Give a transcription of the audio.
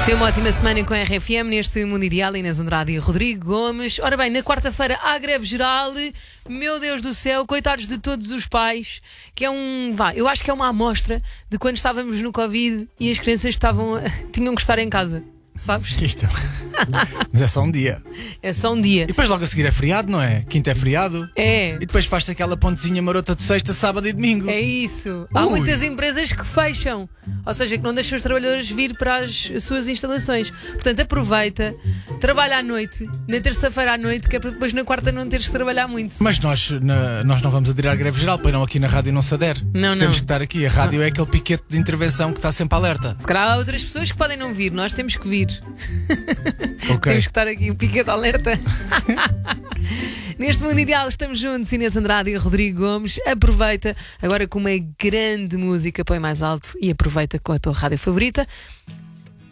Tem uma ótima semana com a RFM neste Mundo Ideal. Inês Andrade e Rodrigo Gomes. Ora bem, na quarta-feira há greve geral. Meu Deus do céu, coitados de todos os pais. Que é eu acho que é uma amostra de quando estávamos no Covid e as crianças tinham que estar em casa. Sabes? Isto. Mas é só um dia. É só um dia. E depois logo a seguir é feriado, não é? Quinta é feriado. É. E depois faz-se aquela pontezinha marota de sexta, sábado e domingo. É isso. Há muitas empresas que fecham. Ou seja, que não deixam os trabalhadores vir para as suas instalações. Portanto, aproveita, trabalha à noite, na terça-feira à noite, que é para depois na quarta não teres que trabalhar muito. Mas nós não vamos aderir à greve geral, pois não, aqui na rádio não se adere. Não. Temos que estar aqui. A rádio é aquele piquete de intervenção que está sempre alerta. Se calhar há outras pessoas que podem não vir, nós temos que vir. Ok. Temos que estar aqui, o piquete de alerta. Neste Mundo Ideal estamos juntos, Inês Andrade e Rodrigo Gomes. Aproveita agora com uma grande música, põe mais alto e aproveita com a tua rádio favorita.